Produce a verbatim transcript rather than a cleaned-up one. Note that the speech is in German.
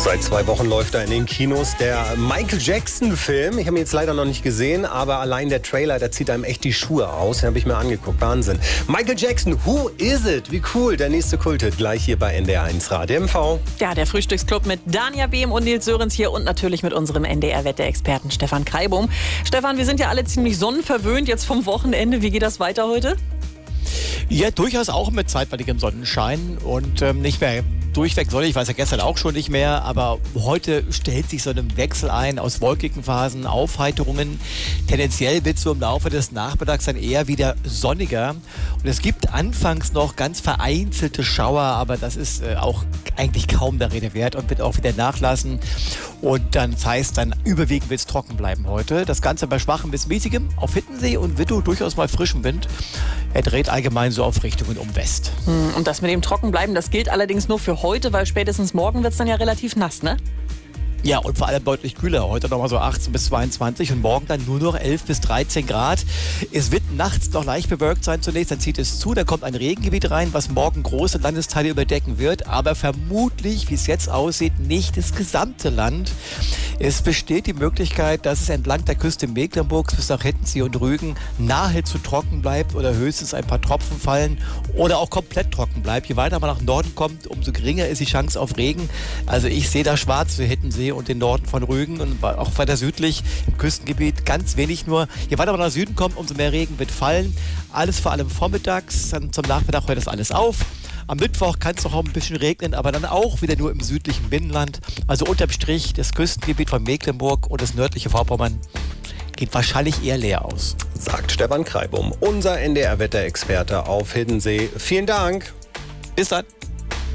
Seit zwei Wochen läuft er in den Kinos, der Michael Jackson-Film. Ich habe ihn jetzt leider noch nicht gesehen, aber allein der Trailer, der zieht einem echt die Schuhe aus. Den habe ich mir angeguckt. Wahnsinn. Michael Jackson, Who Is It? Wie cool. Der nächste Kulthit gleich hier bei N D R eins Radio M V. Ja, der Frühstücksclub mit Dania Behm und Nils Sörens hier und natürlich mit unserem N D R-Wetterexperten Stefan Kreibum. Stefan, wir sind ja alle ziemlich sonnenverwöhnt jetzt vom Wochenende. Wie geht das weiter heute? Ja, durchaus auch mit zeitweiligem Sonnenschein und ähm, nicht mehr durchweg sonnig, ich weiß ja gestern auch schon nicht mehr, aber heute stellt sich so ein Wechsel ein aus wolkigen Phasen, Aufheiterungen. Tendenziell wird es so im Laufe des Nachmittags dann eher wieder sonniger und es gibt anfangs noch ganz vereinzelte Schauer, aber das ist äh, auch eigentlich kaum der Rede wert und wird auch wieder nachlassen und dann das heißt dann überwiegend wird es trocken bleiben heute. Das Ganze bei schwachem bis mäßigem auf Hittensee und Wittow durchaus mal frischem Wind. Er dreht allgemein so auf Richtungen um West. Und das mit dem Trockenbleiben, das gilt allerdings nur für heute, weil spätestens morgen wird es dann ja relativ nass, ne? Ja, und vor allem deutlich kühler. Heute nochmal so achtzehn bis zweiundzwanzig und morgen dann nur noch elf bis dreizehn Grad. Es wird nachts noch leicht bewölkt sein zunächst, dann zieht es zu, dann kommt ein Regengebiet rein, was morgen große Landesteile überdecken wird, aber vermutlich, wie es jetzt aussieht, nicht das gesamte Land. Es besteht die Möglichkeit, dass es entlang der Küste Mecklenburgs bis nach Hittensee und Rügen nahezu trocken bleibt oder höchstens ein paar Tropfen fallen oder auch komplett trocken bleibt. Je weiter man nach Norden kommt, umso geringer ist die Chance auf Regen. Also ich sehe da schwarz für Hittensee und den Norden von Rügen und auch weiter südlich im Küstengebiet ganz wenig nur. Je weiter man nach Süden kommt, umso mehr Regen wird fallen. Alles vor allem vormittags, dann zum Nachmittag hört das alles auf. Am Mittwoch kann es noch auch ein bisschen regnen, aber dann auch wieder nur im südlichen Binnenland. Also unterm Strich das Küstengebiet von Mecklenburg und das nördliche Vorpommern geht wahrscheinlich eher leer aus. Sagt Stefan Kreibum, unser N D R-Wetterexperte auf Hiddensee. Vielen Dank. Bis dann.